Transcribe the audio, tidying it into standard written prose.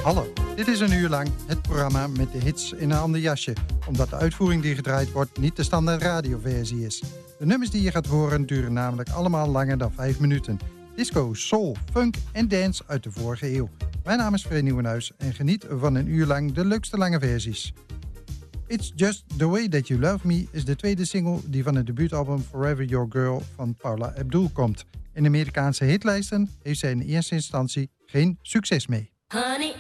Hallo, dit is een uur lang het programma met de hits in een ander jasje, omdat de uitvoering die gedraaid wordt niet de standaard radioversie is. De nummers die je gaat horen duren namelijk allemaal langer dan 5 minuten. Disco, soul, funk en dance uit de vorige eeuw. Mijn naam is Free Nieuwenhuis en geniet van een uur lang de leukste lange versies. It's Just The Way That You Love Me is de tweede single die van het debuutalbum Forever Your Girl van Paula Abdul komt. In de Amerikaanse hitlijsten heeft zij in eerste instantie geen succes mee. Honey.